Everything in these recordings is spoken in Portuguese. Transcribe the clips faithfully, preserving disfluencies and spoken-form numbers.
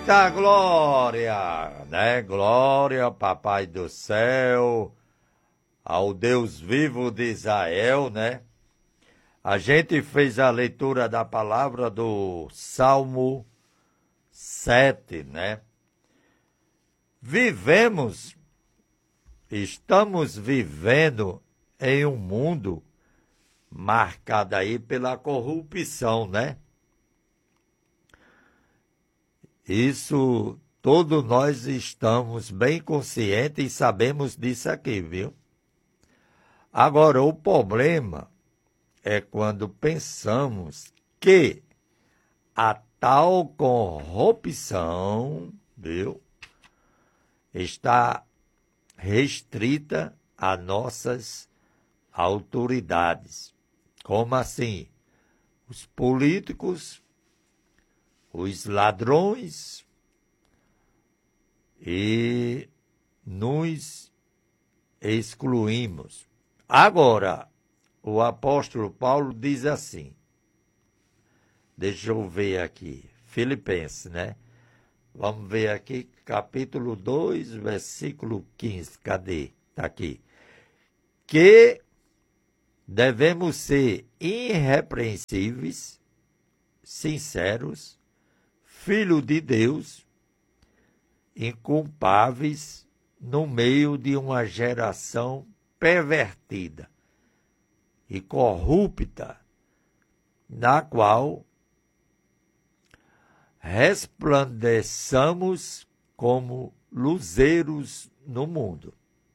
Eita glória, né? Glória, Papai do céu, ao Deus vivo de Israel, né? A gente fez a leitura da palavra do Salmo sete, né? Vivemos, estamos vivendo em um mundo marcado aí pela corrupção, né? Isso, todos nós estamos bem conscientes e sabemos disso aqui, viu? Agora, o problema é quando pensamos que a tal corrupção, viu, está restrita a nossas autoridades. Como assim? Os políticos, os ladrões, e nos excluímos. Agora, o apóstolo Paulo diz assim, deixa eu ver aqui, Filipenses, né? Vamos ver aqui, capítulo dois, versículo quinze, cadê? Está aqui. Que devemos ser irrepreensíveis, sinceros, filho de Deus, inculpáveis no meio de uma geração pervertida e corrupta, na qual resplandeçamos como luzeiros no mundo.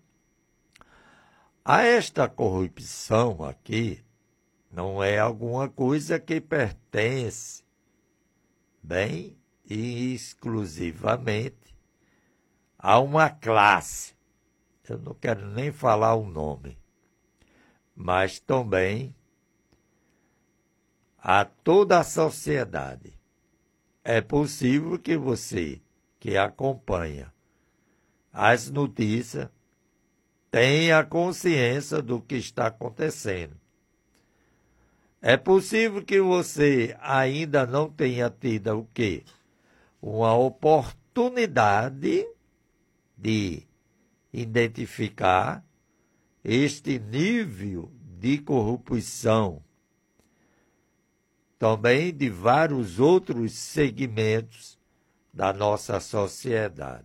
A esta corrupção aqui não é alguma coisa que pertence bem e exclusivamente a uma classe. Eu não quero nem falar o nome, mas também a toda a sociedade. É possível que você, que acompanha as notícias, tenha consciência do que está acontecendo. É possível que você ainda não tenha tido o quê? Uma oportunidade de identificar este nível de corrupção, também de vários outros segmentos da nossa sociedade.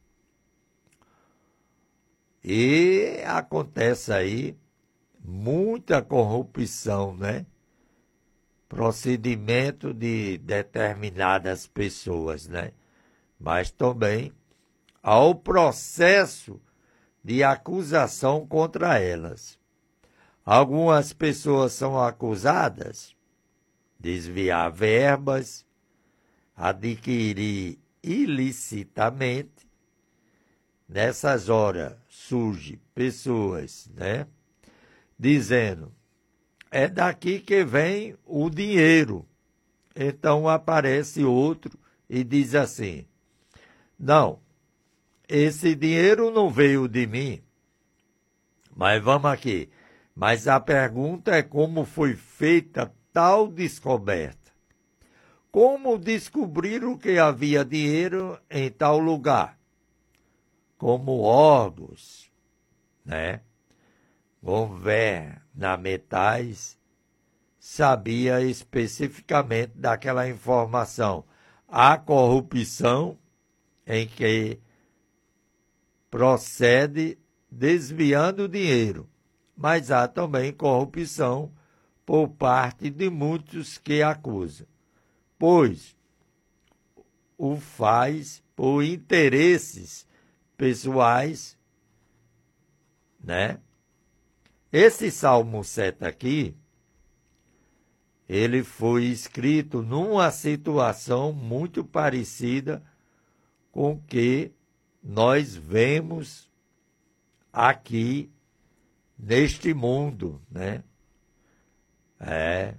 E acontece aí muita corrupção, né? Procedimento de determinadas pessoas, né? Mas também ao processo de acusação contra elas. Algumas pessoas são acusadas de desviar verbas, adquirir ilicitamente. Nessas horas surgem pessoas, né, dizendo, é daqui que vem o dinheiro. Então aparece outro e diz assim, não, esse dinheiro não veio de mim, mas vamos aqui. Mas a pergunta é como foi feita tal descoberta. Como descobriram que havia dinheiro em tal lugar? Como órgãos, né, governamentais, sabia especificamente daquela informação. Há corrupção em que procede desviando o dinheiro, mas há também corrupção por parte de muitos que acusam, pois o faz por interesses pessoais, né? Esse Salmo sete aqui, ele foi escrito numa situação muito parecida com o que nós vemos aqui neste mundo, né? É.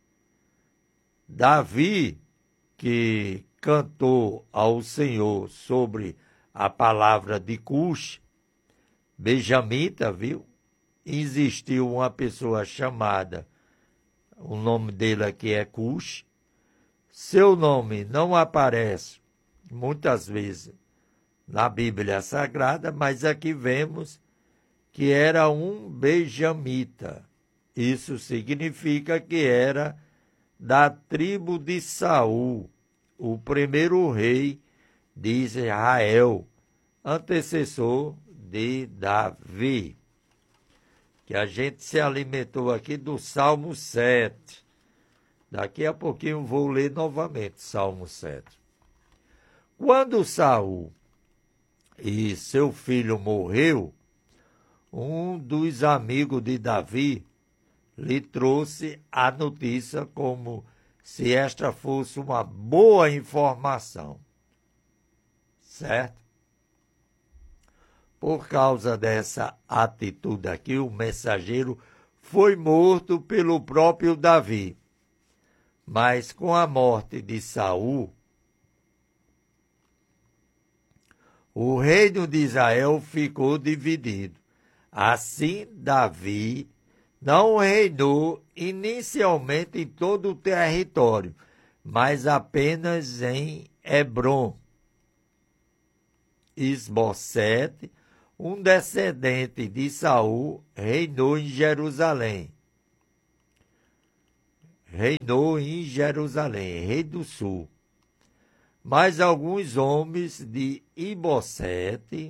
Davi, que cantou ao Senhor sobre a palavra de Cush, benjamita, viu? Existiu uma pessoa chamada, o nome dele aqui é Cush, seu nome não aparece muitas vezes na Bíblia Sagrada, mas aqui vemos que era um benjamita. Isso significa que era da tribo de Saul, o primeiro rei de Israel, antecessor de Davi. Que a gente se alimentou aqui do Salmo sete. Daqui a pouquinho vou ler novamente Salmo sete. Quando Saul e seu filho morreu, um dos amigos de Davi lhe trouxe a notícia como se esta fosse uma boa informação. Certo? Por causa dessa atitude aqui, o mensageiro foi morto pelo próprio Davi. Mas com a morte de Saul, o reino de Israel ficou dividido. Assim, Davi não reinou inicialmente em todo o território, mas apenas em Hebrom. Isbosete, um descendente de Saul, reinou em Jerusalém. Reinou em Jerusalém, rei do sul. Mas alguns homens de Ibosete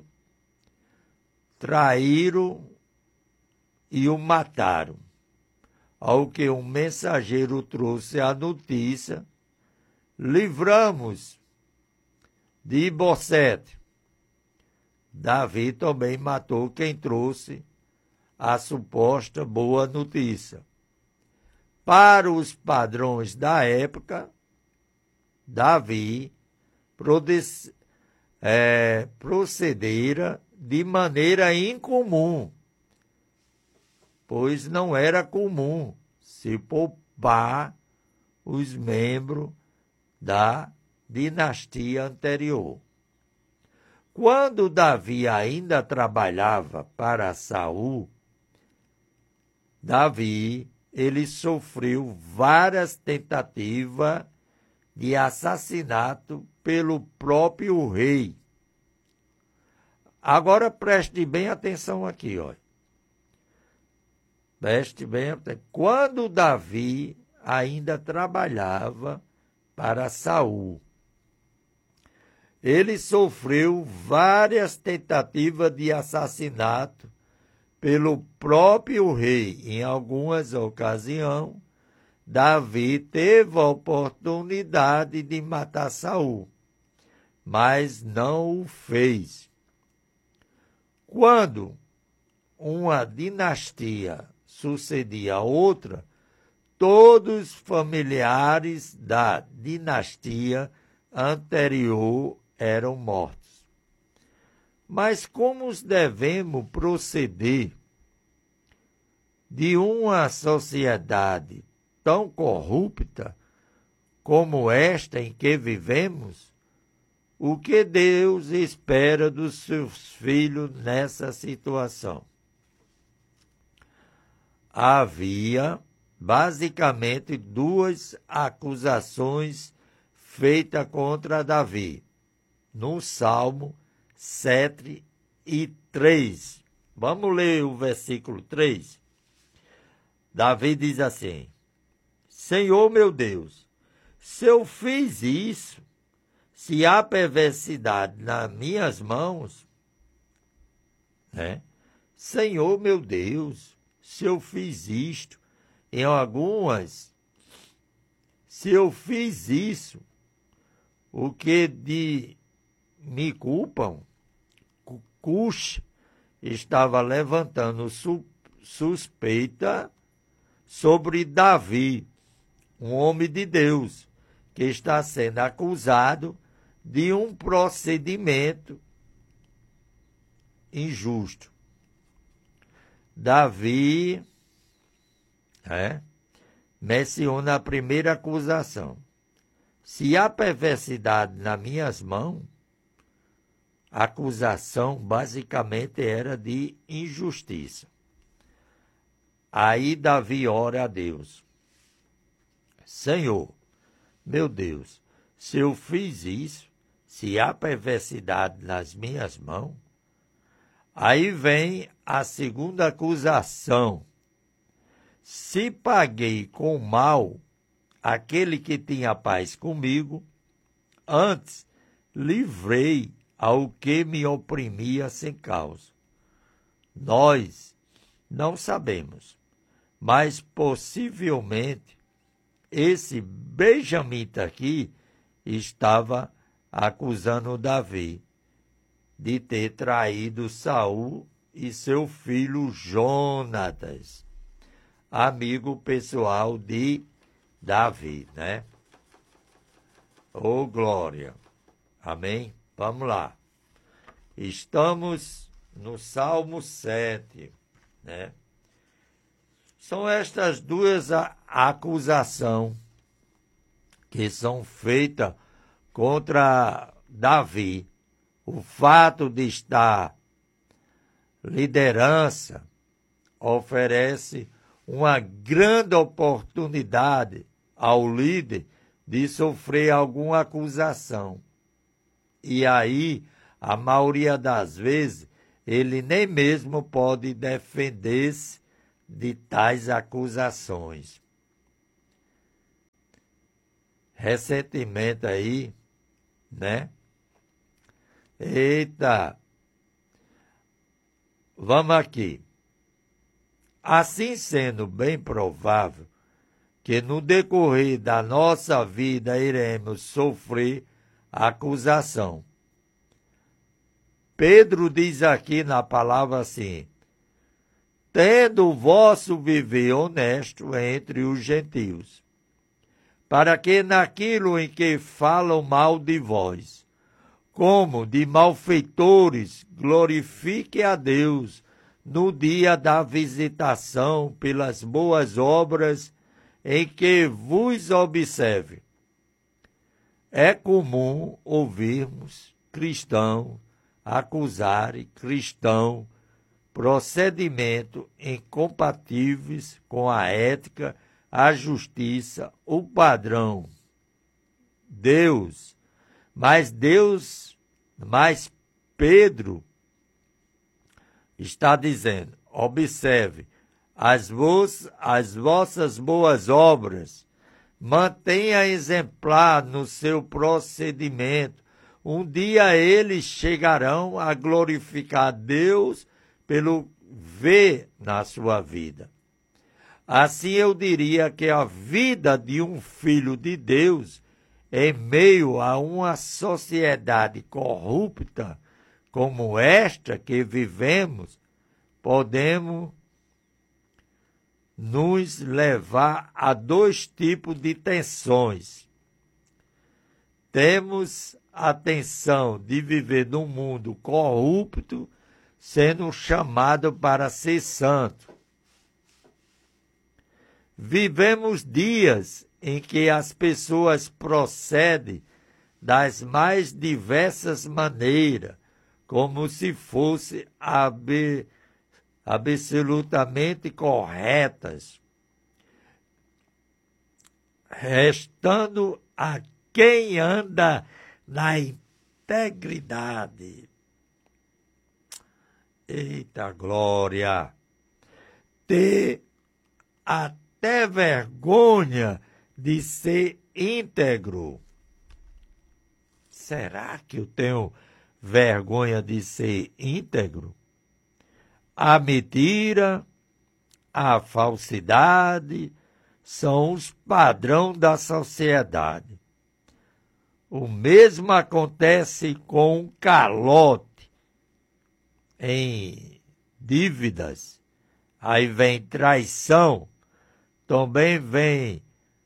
traíram e o mataram. Ao que um mensageiro trouxe a notícia, livramos de Ibosete. Davi também matou quem trouxe a suposta boa notícia. Para os padrões da época, Davi é, procedera de maneira incomum, pois não era comum se poupar os membros da dinastia anterior. Quando Davi ainda trabalhava para Saul, Davi ele sofreu várias tentativas de assassinato pelo próprio rei. Agora preste bem atenção aqui, olha. Preste bem atenção. Quando Davi ainda trabalhava para Saul, ele sofreu várias tentativas de assassinato pelo próprio rei. Em algumas ocasiões, Davi teve a oportunidade de matar Saul, mas não o fez. Quando uma dinastia sucedia a outra, todos os familiares da dinastia anterior eram mortos. Mas como devemos proceder de uma sociedade tão corrupta como esta em que vivemos? O que Deus espera dos seus filhos nessa situação? Havia basicamente duas acusações feitas contra Davi, no Salmo sete e três. Vamos ler o versículo três. Davi diz assim: Senhor meu Deus, se eu fiz isso, se há perversidade nas minhas mãos, né? Senhor meu Deus, se eu fiz isto, em algumas, se eu fiz isso, o que de me culpam? Cush estava levantando su, suspeita sobre Davi, um homem de Deus, que está sendo acusado de um procedimento injusto. Davi é, menciona a primeira acusação. Se há perversidade nas minhas mãos, a acusação basicamente era de injustiça. Aí Davi ora a Deus: Senhor, meu Deus, se eu fiz isso, se há perversidade nas minhas mãos, aí vem a segunda acusação. Se paguei com mal aquele que tinha paz comigo, antes livrei ao que me oprimia sem causa. Nós não sabemos, mas possivelmente esse benjamita aqui estava acusando Davi de ter traído Saul e seu filho Jonatas, amigo pessoal de Davi, né? Ô, glória! Amém? Vamos lá. Estamos no Salmo sete, né? São estas duas acusações que são feitas contra Davi. O fato de estar liderança oferece uma grande oportunidade ao líder de sofrer alguma acusação. E aí, a maioria das vezes, ele nem mesmo pode defender-se de tais acusações. Recentemente aí, né? Eita! Vamos aqui. Assim sendo bem provável que no decorrer da nossa vida iremos sofrer acusação. Pedro diz aqui na palavra assim: tendo o vosso viver honesto entre os gentios, para que naquilo em que falam mal de vós, como de malfeitores, glorifique a Deus no dia da visitação pelas boas obras em que vos observe. É comum ouvirmos cristãos acusarem cristão procedimento incompatíveis com a ética, a justiça, o padrão. Deus, mas Deus, mas Pedro está dizendo, observe, as, vos, as vossas boas obras, mantenha exemplar no seu procedimento. Um dia eles chegarão a glorificar Deus pelo ver na sua vida. Assim eu diria que a vida de um filho de Deus, em meio a uma sociedade corrupta como esta que vivemos, podemos nos levar a dois tipos de tensões. Temos a tensão de viver num mundo corrupto, sendo chamado para ser santo. Vivemos dias em que as pessoas procedem das mais diversas maneiras, como se fossem ab- absolutamente corretas, restando a quem anda na integridade. Eita glória! Ter até vergonha de ser íntegro. Será que eu tenho vergonha de ser íntegro? A mentira, a falsidade são os padrões da sociedade. O mesmo acontece com o calote em dívidas. Aí vem traição, também vem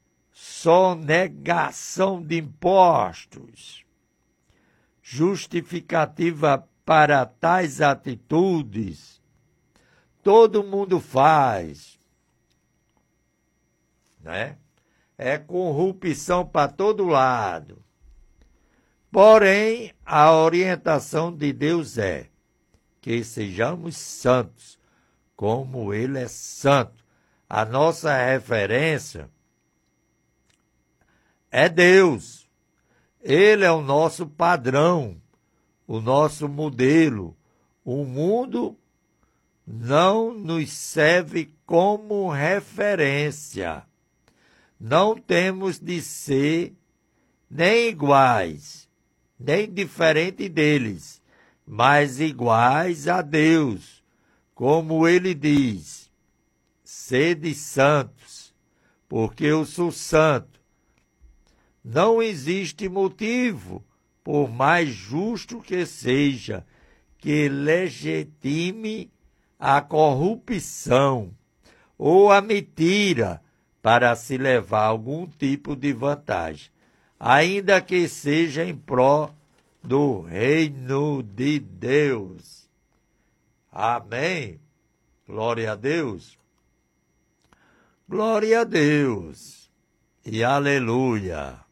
sonegação de impostos. Justificativa para tais atitudes, todo mundo faz, né? É corrupção para todo lado. Porém, a orientação de Deus é que sejamos santos, como Ele é santo. A nossa referência é Deus. Ele é o nosso padrão, o nosso modelo. O mundo não nos serve como referência. Não temos de ser nem iguais, nem diferente deles, mas iguais a Deus, como ele diz: sede santos, porque eu sou santo. Não existe motivo, por mais justo que seja, que legitime a corrupção ou a mentira para se levar algum tipo de vantagem, ainda que seja em pró do reino de Deus. Amém? Glória a Deus. Glória a Deus. E aleluia.